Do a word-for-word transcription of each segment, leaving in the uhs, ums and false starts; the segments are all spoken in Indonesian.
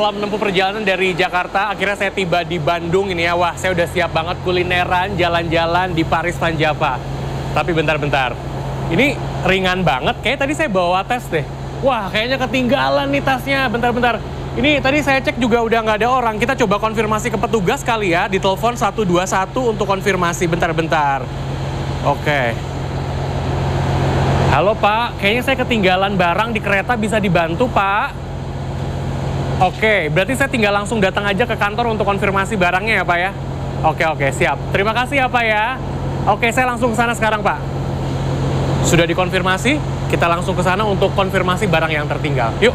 setelah menempuh perjalanan dari Jakarta, akhirnya saya tiba di Bandung ini ya. Wah, saya udah siap banget kulineran, jalan-jalan di Paris Van Java. Tapi bentar-bentar, ini ringan banget. Kayaknya tadi saya bawa tas deh. Wah, kayaknya ketinggalan nih tasnya. Bentar-bentar. Ini tadi saya cek juga udah nggak ada orang. Kita coba konfirmasi ke petugas kali ya. Di telepon satu dua satu untuk konfirmasi. Bentar-bentar. Oke. Halo Pak, kayaknya saya ketinggalan barang di kereta, bisa dibantu Pak? Oke, berarti saya tinggal langsung datang aja ke kantor untuk konfirmasi barangnya ya Pak ya? Oke, oke, siap. Terima kasih ya Pak ya. Oke, saya langsung ke sana sekarang Pak. Sudah dikonfirmasi, kita langsung ke sana untuk konfirmasi barang yang tertinggal. Yuk.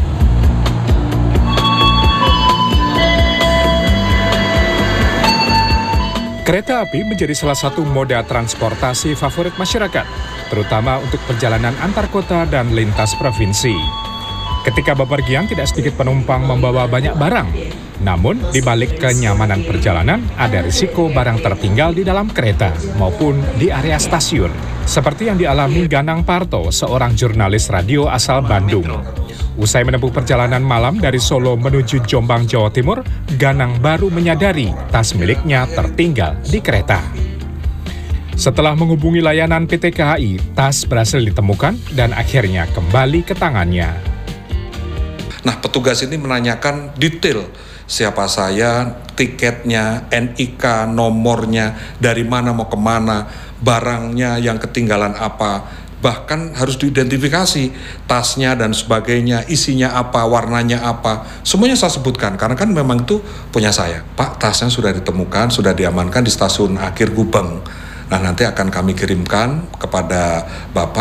Kereta api menjadi salah satu moda transportasi favorit masyarakat, terutama untuk perjalanan antar kota dan lintas provinsi. Ketika bepergian, tidak sedikit penumpang membawa banyak barang. Namun, di balik kenyamanan perjalanan, ada risiko barang tertinggal di dalam kereta maupun di area stasiun. Seperti yang dialami Ganang Parto, seorang jurnalis radio asal Bandung. Usai menempuh perjalanan malam dari Solo menuju Jombang, Jawa Timur, Ganang baru menyadari tas miliknya tertinggal di kereta. Setelah menghubungi layanan P T K H I, tas berhasil ditemukan dan akhirnya kembali ke tangannya. Nah, petugas ini menanyakan detail siapa saya, tiketnya, N I K, nomornya, dari mana mau kemana, barangnya yang ketinggalan apa. Bahkan harus diidentifikasi tasnya dan sebagainya, isinya apa, warnanya apa, semuanya saya sebutkan karena kan memang itu punya saya. Pak, tasnya sudah ditemukan, sudah diamankan di stasiun akhir Gubeng. Nah, nanti akan kami kirimkan kepada Bapak.